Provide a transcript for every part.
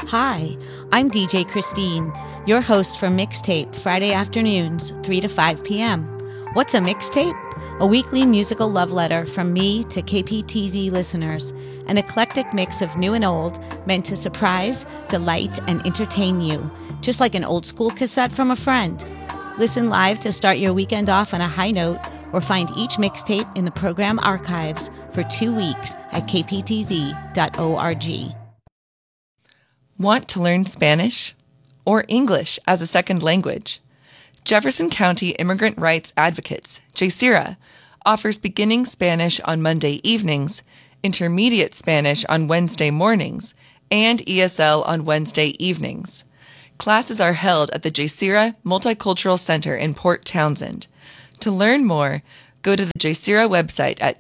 Hi, I'm DJ Christine, your host for Mixtape Friday afternoons, 3 to 5 p.m. What's a mixtape? A weekly musical love letter from me to KPTZ listeners, an eclectic mix of new and old meant to surprise, delight, and entertain you, just like an old school cassette from a friend. Listen live to start your weekend off on a high note, or find each mixtape in the program archives for 2 weeks at kptz.org. Want to learn Spanish or English as a second language? Jefferson County Immigrant Rights Advocates, JCIRA, offers beginning Spanish on Monday evenings, intermediate Spanish on Wednesday mornings, and ESL on Wednesday evenings. Classes are held at the JCIRA Multicultural Center in Port Townsend. To learn more, go to the JCIRA website at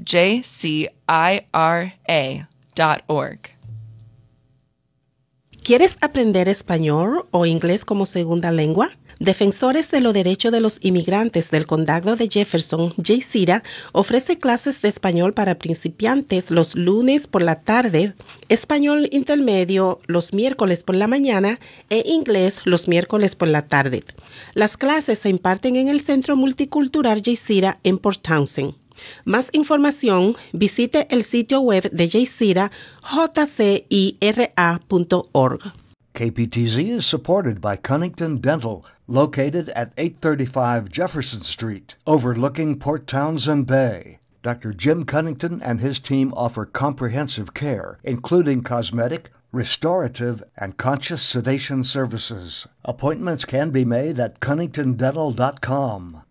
jcira.org. ¿Quieres aprender español o inglés como segunda lengua? Defensores de los Derechos de los Inmigrantes del Condado de Jefferson, JCIRA, ofrece clases de español para principiantes los lunes por la tarde, español intermedio los miércoles por la mañana e inglés los miércoles por la tarde. Las clases se imparten en el Centro Multicultural JCIRA en Port Townsend. Más información, visite el sitio web de JCIRA, jcira.org. KPTZ is supported by Cunnington Dental, located at 835 Jefferson Street, overlooking Port Townsend Bay. Dr. Jim Cunnington and his team offer comprehensive care, including cosmetic, restorative, and conscious sedation services. Appointments can be made at cunningtondental.com.